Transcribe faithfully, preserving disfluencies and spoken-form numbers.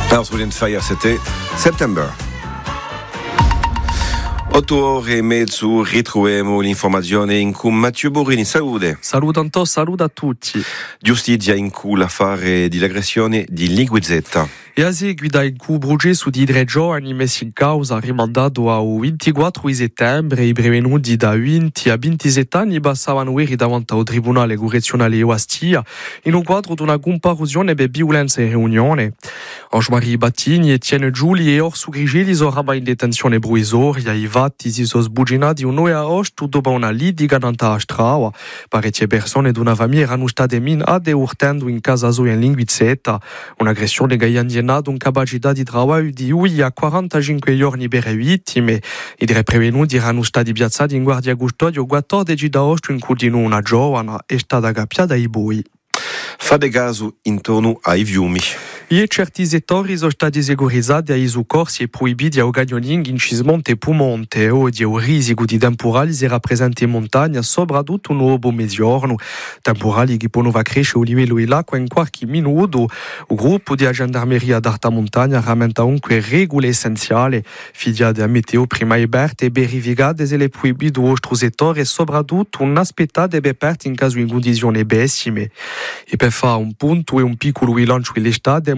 Alors, Fire, c'était September. Otto ore e mezzo ritroviamo l'informazione in cui Matteo Borini. Salute. Saluto Anto, saluto a tutti. Giustizia in cui l'affare di l'aggressione di Linguizzetta. E a seguito in cui Bruge su di tre giorni messi in causa rimandato al ventiquattro di settembre i prevenuti da venti a ventisette anni passavano ieri davanti al Tribunale Correzionale di Ostia in un quadro di una comparuzione per violenza in riunione. Ange-Marie Battini, Etienne Giuli e Orso Grigeli sono in detenzione provvisoria. I fatti si sono sbuginati un'ora a agosto dopo una litiga a Strava. Parecchie persone di una famiglia erano state minate urtando in casa sua in Linguizzetta. Un'aggressione che ha indienato incapacità di lavoro di lui a quarantacinque giorni per le vittime. I tre prevenuti erano stati piazzati in guardia custodia il quattordici agosto in cui una giovane è stata cappiata ai bui. Fate caso intorno ai fiumi. I certi settori sono stati securizzati ai soccorsi e proibiti a Gagnoling in Cismonte e Pumonte. Oggi il rischio di temporali sarà presente in montagna, soprattutto dopo mezzogiorno. Temporali che possono crescere il livello dell'acqua in qualche minuto. Il gruppo di gendarmeria d'Alta Montagna rammenta comunque regole essenziali. Fidiate a meteo prima aperte e verificate se le proibito in altro settore e soprattutto non aspettate per aperti in caso di condizioni pessime. E per fare un punto e un piccolo bilancio dell'estate